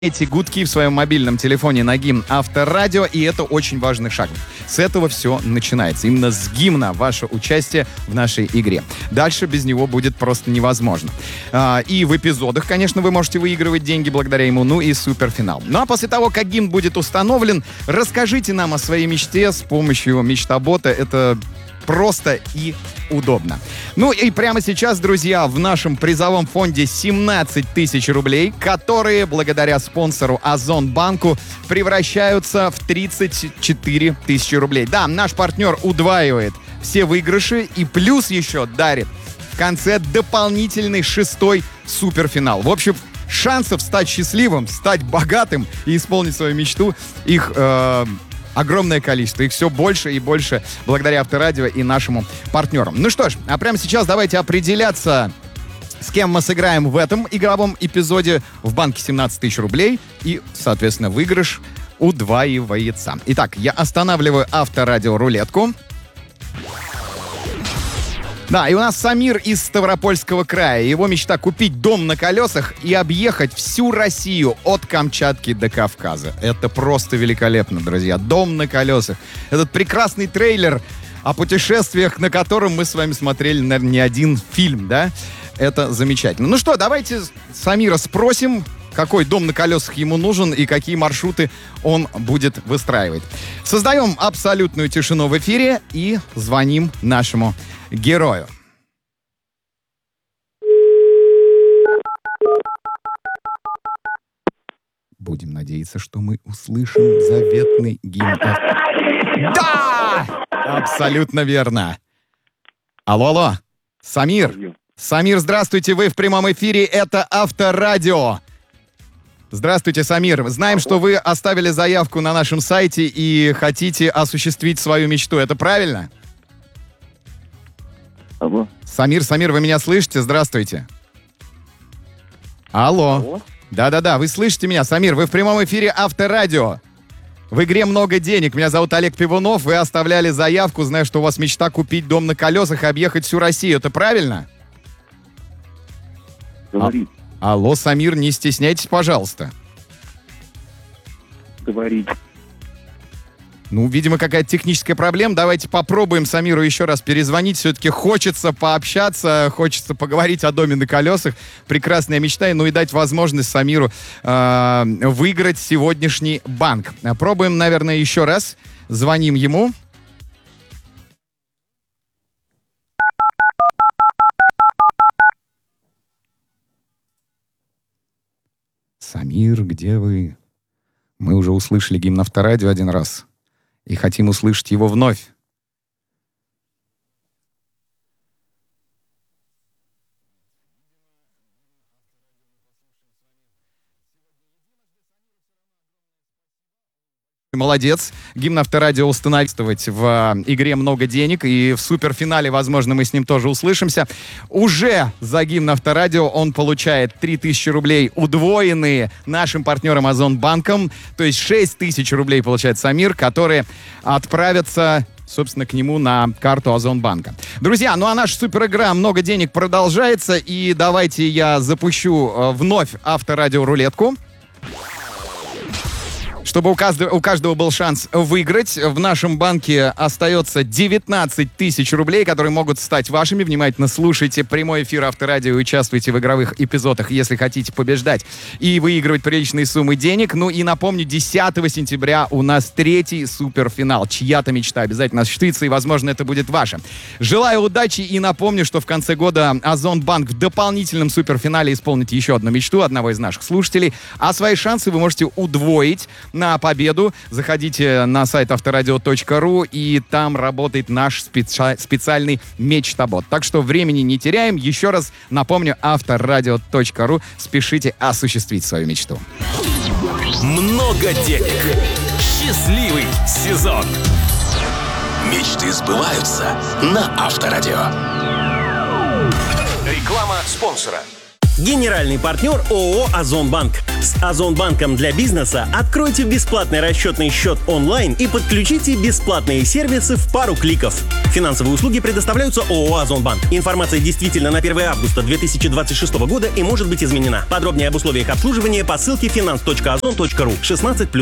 эти гудки в своем мобильном телефоне на гимн Авторадио, и это очень важный шаг. С этого все начинается. Именно с гимна ваше участие в нашей игре. Дальше без него будет просто невозможно. И в эпизодах, конечно, вы можете выигрывать деньги благодаря ему, ну и суперфинал. Ну а после того, как гимн будет установлен, расскажите нам о своей мечте с помощью мечтабота. Это просто и удобно. Ну и прямо сейчас, друзья, в нашем призовом фонде 17 тысяч рублей, которые благодаря спонсору Озонбанку превращаются в 34 тысячи рублей. Да, наш партнер удваивает все выигрыши и плюс еще дарит в конце дополнительный 6-й суперфинал. В общем, шансов стать счастливым, стать богатым и исполнить свою мечту, их огромное количество. Их все больше и больше благодаря Авторадио и нашему партнерам. Ну что ж, а прямо сейчас давайте определяться, с кем мы сыграем в этом игровом эпизоде. В банке 17 тысяч рублей и, соответственно, выигрыш удваивается. Итак, я останавливаю Авторадио рулетку. Да, и у нас Самир из Ставропольского края. Его мечта — купить дом на колесах и объехать всю Россию от Камчатки до Кавказа. Это просто великолепно, друзья. Дом на колесах. Этот прекрасный трейлер о путешествиях, на котором мы с вами смотрели, наверное, не один фильм, да? Это замечательно. Ну что, давайте Самира спросим, какой дом на колесах ему нужен и какие маршруты он будет выстраивать. Создаем абсолютную тишину в эфире и звоним нашему герою. Будем надеяться, что мы услышим заветный гимн. Да! Абсолютно верно. Алло, алло. Самир. Самир, здравствуйте, вы в прямом эфире, это Авторадио. Здравствуйте, Самир. Знаем, что вы оставили заявку на нашем сайте и хотите осуществить свою мечту. Это правильно? Алло. Самир, вы меня слышите? Здравствуйте. Алло. Алло. Да-да-да, вы слышите меня? Самир, вы в прямом эфире Авторадио. В игре «Много денег». Меня зовут Олег Пивунов. Вы оставляли заявку, зная, что у вас мечта купить дом на колесах и объехать всю Россию. Это правильно? Говорит. Алло, Самир, не стесняйтесь, пожалуйста. Говорит. Ну, видимо, какая-то техническая проблема. Давайте попробуем Самиру еще раз перезвонить. Все-таки хочется пообщаться, хочется поговорить о доме на колесах. Прекрасная мечта. Ну и дать возможность Самиру выиграть сегодняшний банк. Пробуем, наверное, еще раз. Звоним ему. Самир, где вы? Мы уже услышали гимн Авторадио один раз. И хотим услышать его вновь. Молодец. Гимн Авторадио устанавливать в игре «Много денег». И в суперфинале, возможно, мы с ним тоже услышимся. Уже за гимн Авторадио он получает 3000 рублей, удвоенные нашим партнером Озонбанком. То есть 6000 рублей получает Самир, которые отправятся, собственно, к нему на карту Озонбанка. Друзья, ну а наша суперигра «Много денег» продолжается. И давайте я запущу вновь Авторадио рулетку. Чтобы у каждого был шанс выиграть, в нашем банке остается 19 тысяч рублей, которые могут стать вашими. Внимательно слушайте прямой эфир Авторадио и участвуйте в игровых эпизодах, если хотите побеждать и выигрывать приличные суммы денег. Ну и напомню, 10 сентября у нас 3-й суперфинал. Чья-то мечта обязательно осуществится, и, возможно, это будет ваша. Желаю удачи и напомню, что в конце года Озонбанк в дополнительном суперфинале исполнит еще одну мечту одного из наших слушателей. А свои шансы вы можете удвоить на победу. Заходите на сайт авторадио.ру, и там работает наш специальный мечтабот. Так что времени не теряем. Еще раз напомню, авторадио.ру. Спешите осуществить свою мечту. Много денег. Счастливый сезон. Мечты сбываются на Авторадио. Реклама спонсора. Генеральный партнер ООО «Озонбанк». С «Озонбанком» для бизнеса откройте бесплатный расчетный счет онлайн и подключите бесплатные сервисы в пару кликов. Финансовые услуги предоставляются ООО «Озонбанк». Информация действительно на 1 августа 2026 года и может быть изменена. Подробнее об условиях обслуживания по ссылке finance.ozon.ru 16+.